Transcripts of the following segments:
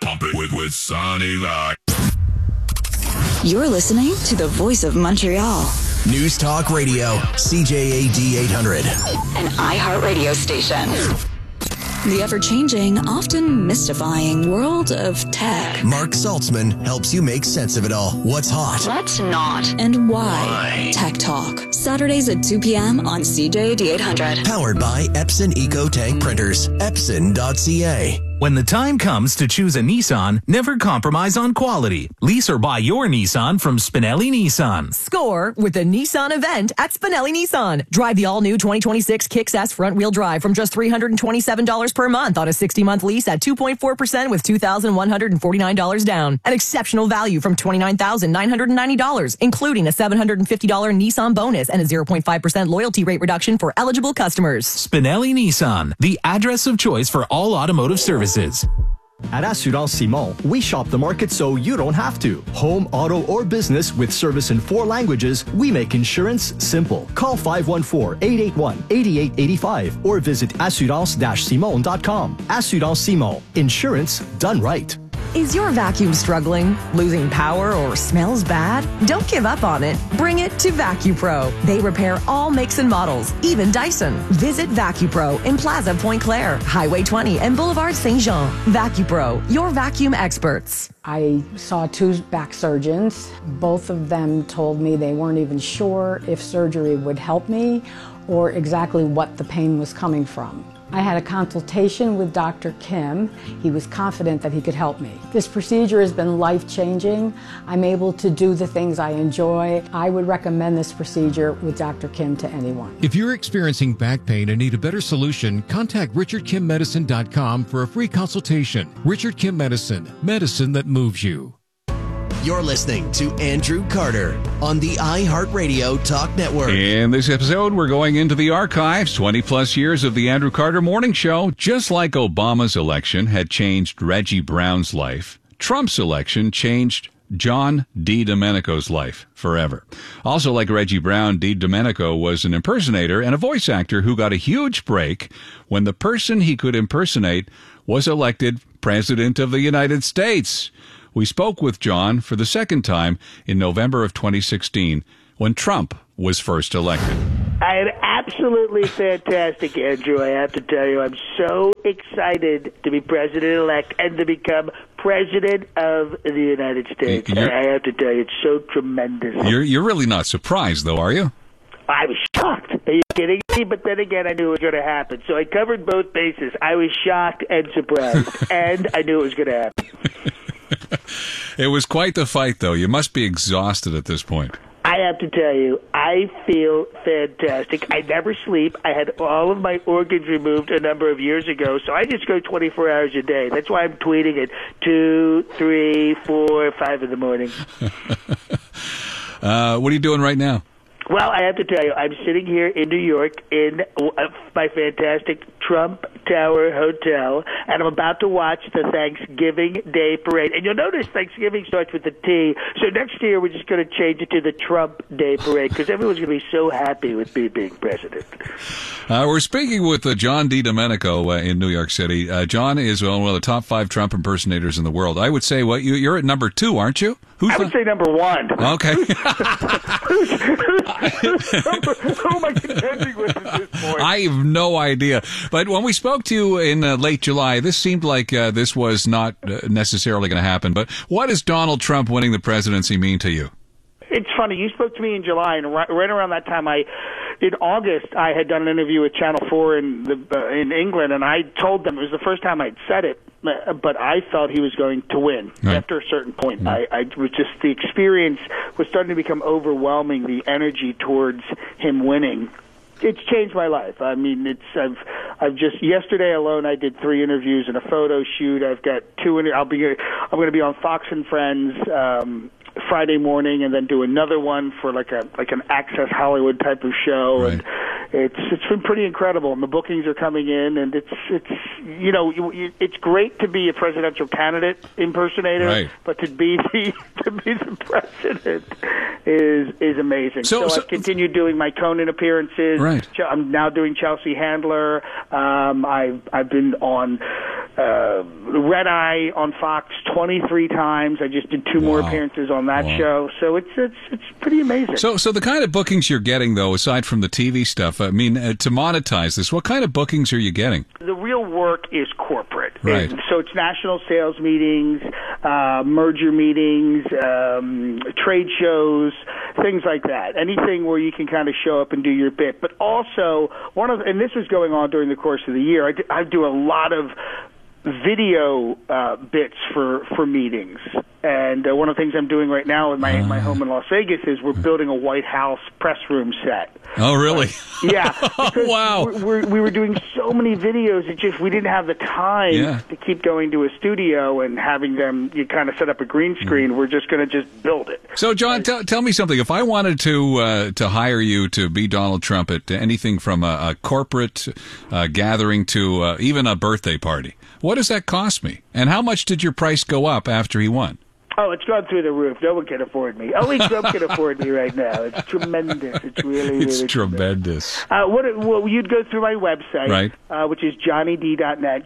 Pump it with Sonny Vac. You're listening to the voice of Montreal. News Talk Radio, CJAD 800. An iHeartRadio station. The ever-changing, often mystifying world of tech. Mark Saltzman helps you make sense of it all. What's hot? What's not? And why? Tech Talk. Saturdays at 2 p.m. on CJAD 800. Powered by Epson EcoTank Printers. Epson.ca. When the time comes to choose a Nissan, never compromise on quality. Lease or buy your Nissan from Spinelli Nissan. Score with the Nissan event at Spinelli Nissan. Drive the all-new 2026 Kicks S front-wheel drive from just $327 per month on a 60-month lease at 2.4% with $2,149 down. An exceptional value from $29,990, including a $750 Nissan bonus and a 0.5% loyalty rate reduction for eligible customers. Spinelli Nissan, the address of choice for all automotive services. At Assurance Simon, we shop the market so you don't have to. Home, auto, or business with service in 4 languages, we make insurance simple. Call 514-881-8885 or visit assurance-simon.com. Assurance Simon. Insurance done right. Is your vacuum struggling, losing power, or smells bad? Don't give up on it. Bring it to VacuPro. They repair all makes and models, even Dyson. Visit VacuPro in Plaza Pointe Claire, Highway 20, and Boulevard Saint Jean. VacuPro, your vacuum experts. I saw 2 back surgeons. Both of them told me they weren't even sure if surgery would help me or exactly what the pain was coming from. I had a consultation with Dr. Kim. He was confident that he could help me. This procedure has been life-changing. I'm able to do the things I enjoy. I would recommend this procedure with Dr. Kim to anyone. If you're experiencing back pain and need a better solution, contact RichardKimMedicine.com for a free consultation. Richard Kim Medicine, medicine that moves you. You're listening to Andrew Carter on the iHeartRadio Talk Network. In this episode, we're going into the archives, 20-plus years of the Andrew Carter Morning Show. Just like Obama's election had changed Reggie Brown's life, Trump's election changed John D. Domenico's life forever. Also, like Reggie Brown, D. Domenico was an impersonator and a voice actor who got a huge break when the person he could impersonate was elected President of the United States. We spoke with John for the second time in November of 2016 when Trump was first elected. I am absolutely fantastic, Andrew. I have to tell you, I'm so excited to be president-elect and to become president of the United States. I have to tell you, it's so tremendous. You're really not surprised, though, are you? I was shocked. Are you kidding me? But then again, I knew it was going to happen. So I covered both bases. I was shocked and surprised, and I knew it was going to happen. It was quite the fight, though. You must be exhausted at this point. I have to tell you, I feel fantastic. I never sleep. I had all of my organs removed a number of years ago, so I just go 24 hours a day. That's why I'm tweeting at 2, 3, 4, 5 in the morning. What are you doing right now? Well, I have to tell you, I'm sitting here in New York in my fantastic Trump Tower Hotel, and I'm about to watch the Thanksgiving Day Parade. And you'll notice Thanksgiving starts with a T, so next year we're just going to change it to the Trump Day Parade because everyone's going to be so happy with me being president. We're speaking with John D. Domenico in New York City. John is one of the top 5 Trump impersonators in the world. I would say, you're at number 2, aren't you? I would say number 1. Okay. Who am I contending with at this point? I have no idea. But when we spoke to you in late July, this seemed like this was not necessarily going to happen. But what does Donald Trump winning the presidency mean to you? It's funny. You spoke to me in July, and right around that time, in August, I had done an interview with Channel 4 in England, and I told them it was the first time I'd said it, but I felt he was going to win after a certain point. I was just, the experience was starting to become overwhelming, the energy towards him winning. It's changed my life. I mean, I've just, yesterday alone I did 3 interviews and a photo shoot. I've got 2 I'm going to be on Fox and Friends Friday morning, and then do another one for like an Access Hollywood type of show, and it's been pretty incredible. And the bookings are coming in, and it's great to be a presidential candidate impersonator, but to be the president is amazing. So I've continued doing my Conan appearances. I'm now doing Chelsea Handler. I've been on Red Eye on Fox 23 times. I just did 2 more appearances on that show. So it's pretty amazing. So the kind of bookings you're getting, though, aside from the TV stuff, I mean, to monetize this, what kind of bookings are you getting? The real work is corporate. Right. So it's national sales meetings, merger meetings, trade shows, things like that. Anything where you can kind of show up and do your bit. But also, and this was going on during the course of the year, I do a lot of video bits for meetings. And one of the things I'm doing right now in my home in Las Vegas is we're building a White House press room set. Oh, really? Yeah. Wow. We were doing so many videos, it just we didn't have the time to keep going to a studio and having them kind of set up a green screen. We're just going to just build it. So, John, tell me something. If I wanted to hire you to be Donald Trump at anything from a corporate gathering to even a birthday party, what does that cost me? And how much did your price go up after he won? Oh, it's gone through the roof. No one can afford me. Only Trump can afford me right now. It's tremendous. It's really tremendous. Well, you'd go through my website, right? Which is johnnyd.net,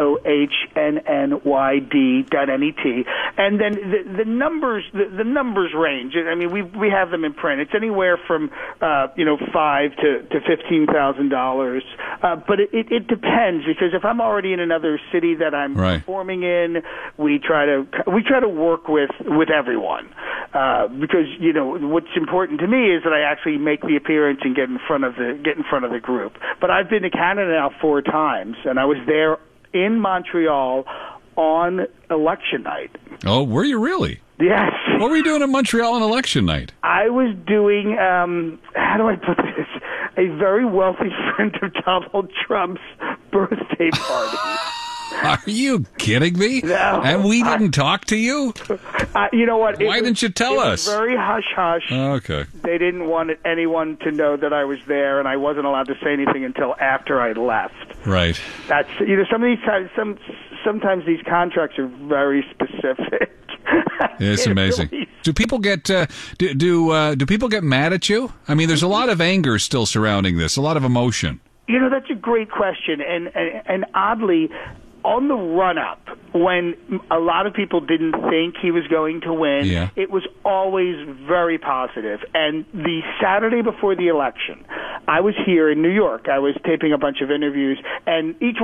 JOHNNYD.net, and then the numbers range. I mean, we have them in print. It's anywhere from $5,000 to $15,000, but it depends, because if I'm already in another city that I'm performing in, we try to work with everyone, because what's important to me is that I actually make the appearance and get in front of the group. But I've been to Canada now 4 times, and I was there in Montreal on election night. Oh, were you really? Yes. What were you doing in Montreal on election night? I was doing, how do I put this, a very wealthy friend of Donald Trump's birthday party. Are you kidding me? No. And we didn't talk to you? You know what? Why didn't you tell us? It was very hush-hush. Okay. They didn't want anyone to know that I was there, and I wasn't allowed to say anything until after I left. Right. That's some of these sometimes these contracts are very specific. It's amazing. Do people get do people get mad at you? I mean, there's a lot of anger still surrounding this, a lot of emotion. That's a great question, and oddly, on the run-up, when a lot of people didn't think he was going to win, it was always very positive. And the Saturday before the election, I was here in New York. I was taping a bunch of interviews, and it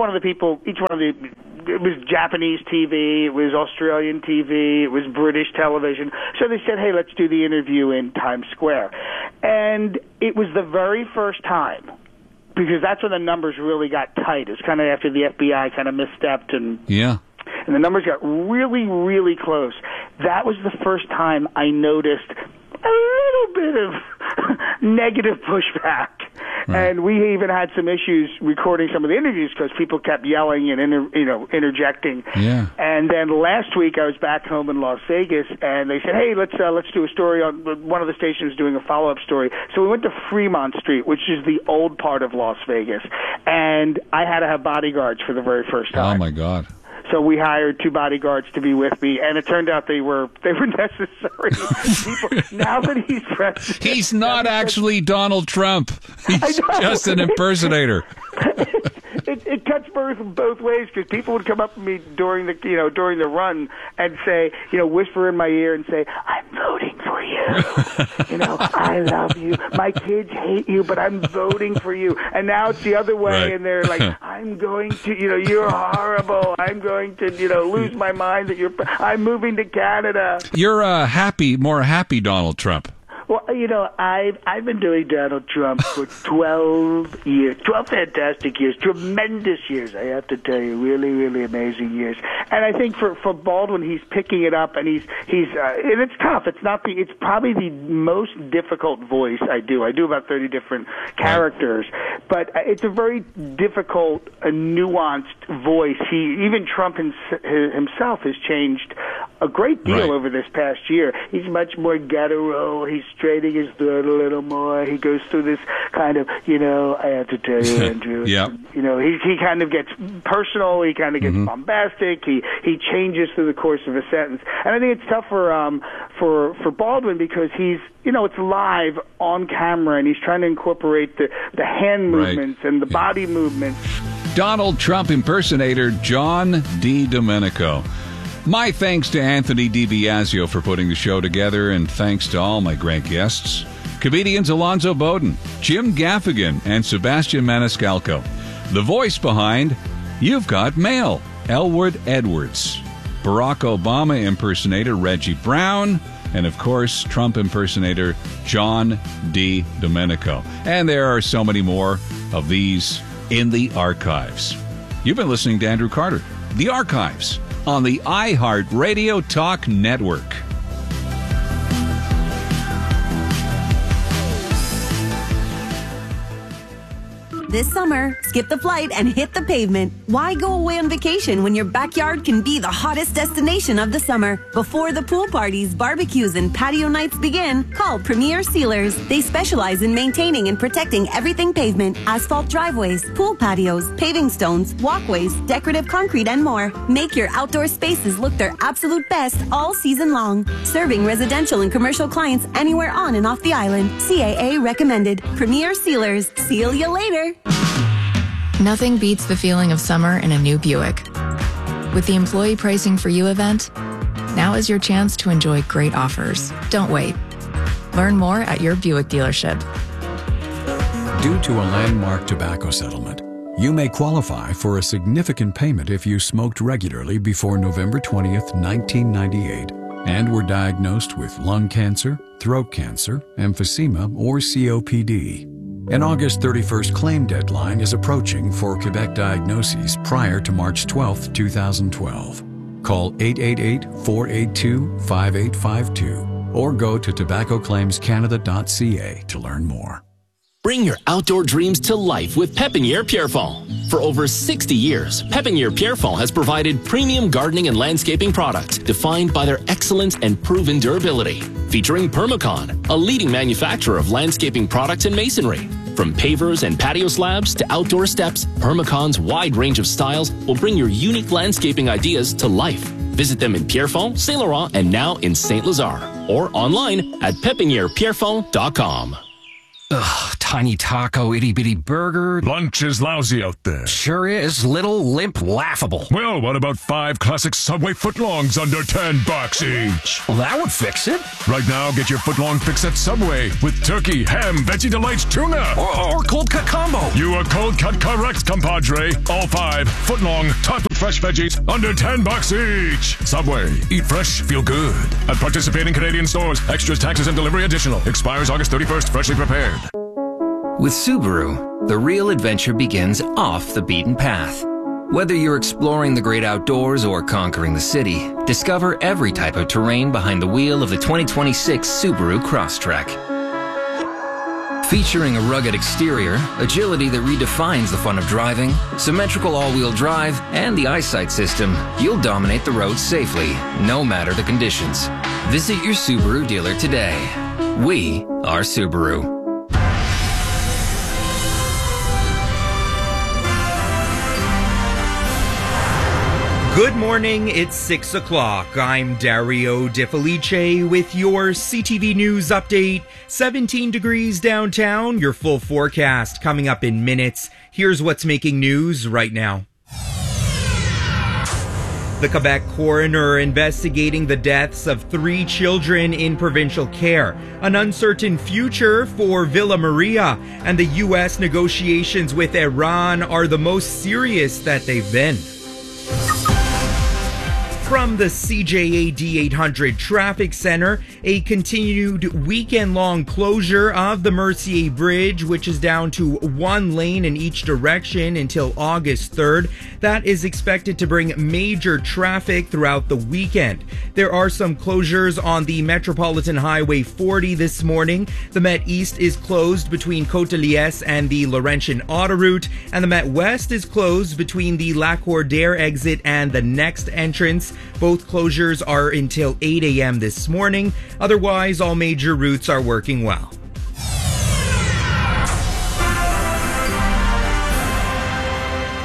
was Japanese TV, it was Australian TV, it was British television. So they said, hey, let's do the interview in Times Square. And it was the very first time, because that's when the numbers really got tight. It was kind of after the FBI kind of misstepped, and the numbers got really, really close. That was the first time I noticed a little bit of negative pushback. Right. And we even had some issues recording some of the interviews because people kept yelling and interjecting. Yeah. And then last week I was back home in Las Vegas, and they said, "Hey, let's do a story on one of the stations doing a follow-up story." So we went to Fremont Street, which is the old part of Las Vegas, and I had to have bodyguards for the very first time. Oh my God. So we hired 2 bodyguards to be with me, and it turned out they were necessary. Now that he's president, he's not actually Donald Trump. He's just an impersonator. It cuts both ways, because people would come up to me during the run and say, whisper in my ear and say, "I'm voting for you. I love you. My kids hate you, but I'm voting for you." And now it's the other way, right. And they're like, "I'm going to, you're horrible. I'm going to, lose my mind that I'm moving to Canada." You're a more happy Donald Trump. Well, I've been doing Donald Trump for 12 years, 12 fantastic years, tremendous years, I have to tell you, really, really amazing years. And I think for Baldwin, he's picking it up, and he's and it's tough. It's probably the most difficult voice I do. I do about 30 different characters, but it's a very difficult, nuanced voice. Even Trump himself has changed a great deal over this past year. He's much more guttural. He's straightening his throat a little more. He goes through this kind of, I have to tell you, Andrew. Yeah. He kind of gets personal. He kind of gets bombastic. He changes through the course of a sentence. And I think it's tough for Baldwin, because he's, it's live on camera, and he's trying to incorporate the hand movements and the body movements. Donald Trump impersonator John D. Domenico. My thanks to Anthony DiBiasio for putting the show together, and thanks to all my great guests. Comedians Alonzo Bowden, Jim Gaffigan, and Sebastian Maniscalco. The voice behind You've Got Mail, Elwood Edwards. Barack Obama impersonator Reggie Brown, and of course, Trump impersonator John D. Domenico. And there are so many more of these in the archives. You've been listening to Andrew Carter, The Archives, on the iHeart Radio Talk Network. This summer, skip the flight and hit the pavement. Why go away on vacation when your backyard can be the hottest destination of the summer? Before the pool parties, barbecues, and patio nights begin, call Premier Sealers. They specialize in maintaining and protecting everything pavement, asphalt driveways, pool patios, paving stones, walkways, decorative concrete, and more. Make your outdoor spaces look their absolute best all season long. Serving residential and commercial clients anywhere on and off the island. CAA recommended. Premier Sealers. Seal you later. Nothing beats the feeling of summer in a new Buick. With the Employee Pricing for You event, now is your chance to enjoy great offers. Don't wait. Learn more at your Buick dealership. Due to a landmark tobacco settlement, you may qualify for a significant payment if you smoked regularly before November 20th, 1998, and were diagnosed with lung cancer, throat cancer, emphysema, or COPD. An August 31st claim deadline is approaching for Quebec diagnoses prior to March 12, 2012. Call 888-482-5852 or go to tobaccoclaimscanada.ca to learn more. Bring your outdoor dreams to life with Pépinière Pierrefonds. For over 60 years, Pépinière Pierrefonds has provided premium gardening and landscaping products defined by their excellence and proven durability. Featuring Permacon, a leading manufacturer of landscaping products and masonry. From pavers and patio slabs to outdoor steps, Permacon's wide range of styles will bring your unique landscaping ideas to life. Visit them in Pierrefonds, Saint Laurent, and now in Saint Lazare, or online at pepinierpierrefonds.com. Ugh, tiny taco, itty-bitty burger. Lunch is lousy out there. Sure is. Little, limp, laughable. Well, what about 5 classic Subway footlongs under $10 each? Well, that would fix it. Right now, get your footlong fix at Subway with turkey, ham, Veggie Delights, tuna. Or cold cut combo. You are cold cut correct, compadre. All 5 footlong topped with fresh veggies under $10 each. Subway. Eat fresh, feel good. At participating Canadian stores. Extras, taxes, and delivery additional. Expires August 31st. Freshly prepared. With Subaru, the real adventure begins off the beaten path. Whether you're exploring the great outdoors or conquering the city, discover every type of terrain behind the wheel of the 2026 Subaru Crosstrek. Featuring a rugged exterior, agility that redefines the fun of driving, symmetrical all-wheel drive, and the eyesight system, you'll dominate the road safely, no matter the conditions. Visit your Subaru dealer today. We are Subaru. Good morning, it's 6 o'clock. I'm Dario De Felice with your CTV News update. 17 degrees downtown, your full forecast coming up in minutes. Here's what's making news right now. The Quebec coroner investigating the deaths of 3 children in provincial care. An uncertain future for Villa Maria, and the U.S. negotiations with Iran are the most serious that they've been. From the CJAD 800 Traffic Center, a continued weekend-long closure of the Mercier Bridge, which is down to 1 lane in each direction until August 3rd. That is expected to bring major traffic throughout the weekend. There are some closures on the Metropolitan Highway 40 this morning. The Met East is closed between Côte-de-Liesse and the Laurentian Autoroute, and the Met West is closed between the Lac-Cordaire exit and the next entrance. Both closures are until 8 a.m. this morning. Otherwise, all major routes are working well.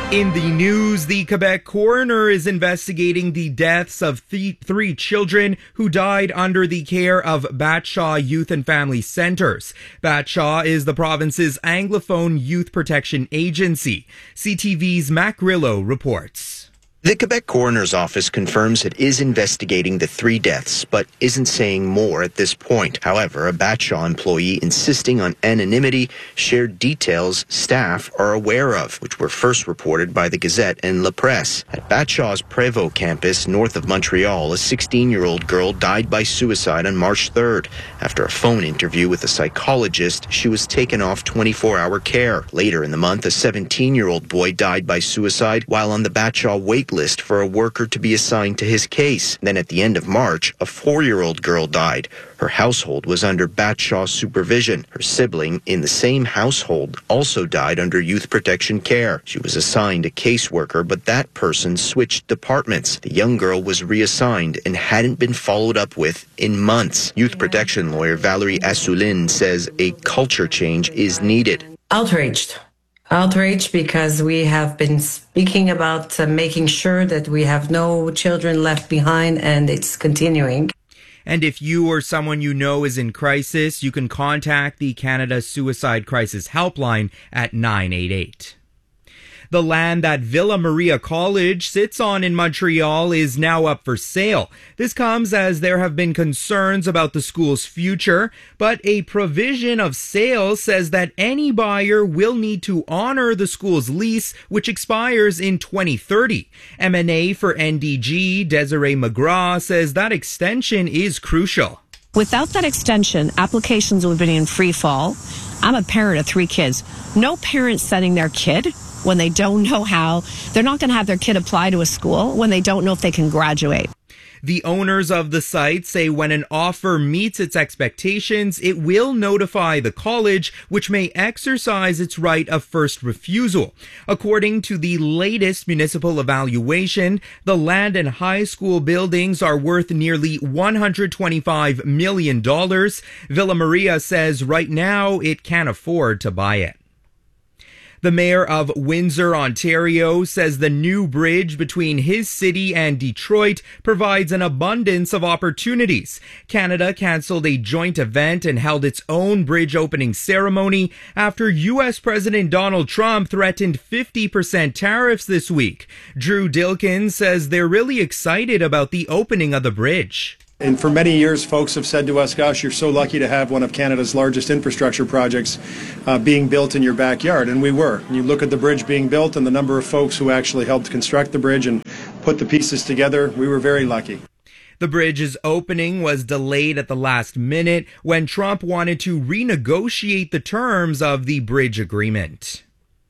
In the news, the Quebec coroner is investigating the deaths of three children who died under the care of Batshaw Youth and Family Centres. Batshaw is the province's Anglophone youth protection agency. CTV's Mac Grillo reports. The Quebec Coroner's Office confirms it is investigating the 3 deaths, but isn't saying more at this point. However, a Batshaw employee insisting on anonymity shared details staff are aware of, which were first reported by the Gazette and La Presse. At Batshaw's Prévost campus north of Montreal, a 16-year-old girl died by suicide on March 3rd. After a phone interview with a psychologist, she was taken off 24-hour care. Later in the month, a 17-year-old boy died by suicide while on the Batshaw wait list for a worker to be assigned to his case. Then at the end of March, a 4-year-old girl died. Her household was under Batshaw's supervision. Her sibling in the same household also died under youth protection care. She was assigned a caseworker, but that person switched departments. The young girl was reassigned and hadn't been followed up with in months. Youth protection lawyer Valerie Assouline says a culture change is needed. Outraged because we have been speaking about making sure that we have no children left behind, and it's continuing. And if you or someone you know is in crisis, you can contact the Canada Suicide Crisis Helpline at 988. The land that Villa Maria College sits on in Montreal is now up for sale. This comes as there have been concerns about the school's future, but a provision of sale says that any buyer will need to honor the school's lease, which expires in 2030. M&A for NDG, Desiree McGraw, says that extension is crucial. Without that extension, applications would have been in free fall. I'm a parent of 3 kids. No parent sending their kid when they don't know how. They're not going to have their kid apply to a school when they don't know if they can graduate. The owners of the site say when an offer meets its expectations, it will notify the college, which may exercise its right of first refusal. According to the latest municipal evaluation, the land and high school buildings are worth nearly $125 million. Villa Maria says right now it can't afford to buy it. The mayor of Windsor, Ontario, says the new bridge between his city and Detroit provides an abundance of opportunities. Canada canceled a joint event and held its own bridge opening ceremony after U.S. President Donald Trump threatened 50% tariffs this week. Drew Dilkin says they're really excited about the opening of the bridge. And for many years, folks have said to us, gosh, you're so lucky to have one of Canada's largest infrastructure projects being built in your backyard. And we were. And you look at the bridge being built and the number of folks who actually helped construct the bridge and put the pieces together, we were very lucky. The bridge's opening was delayed at the last minute when Trump wanted to renegotiate the terms of the bridge agreement.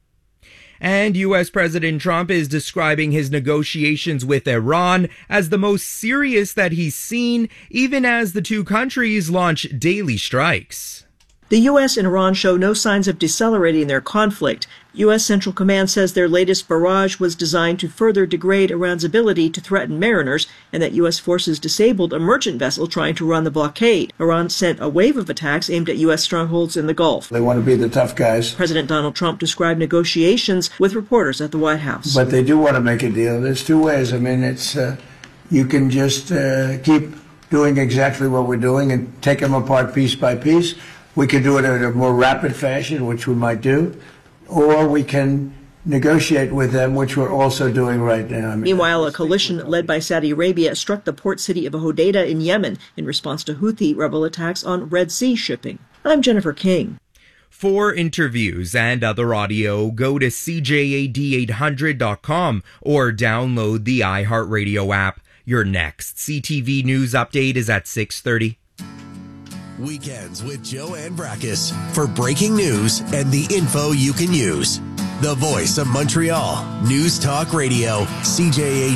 And U.S. President Trump is describing his negotiations with Iran as the most serious that he's seen, even as the two countries launch daily strikes. The U.S. and Iran show no signs of decelerating their conflict. U.S. Central Command says their latest barrage was designed to further degrade Iran's ability to threaten mariners, and that U.S. forces disabled a merchant vessel trying to run the blockade. Iran sent a wave of attacks aimed at U.S. strongholds in the Gulf. They want to be the tough guys. President Donald Trump described negotiations with reporters at the White House. But they do want to make a deal. There's 2 ways. I mean, it's you can just keep doing exactly what we're doing and take them apart piece by piece. We can do it in a more rapid fashion, which we might do, or we can negotiate with them, which we're also doing right now. Meanwhile, a coalition led by Saudi Arabia struck the port city of Hodeidah in Yemen in response to Houthi rebel attacks on Red Sea shipping. I'm Jennifer King. For interviews and other audio, go to CJAD800.com or download the iHeartRadio app. Your next CTV News update is at 6:30. Weekends with Joanne Brackus for breaking news and the info you can use. The voice of Montreal, News Talk Radio, CJAD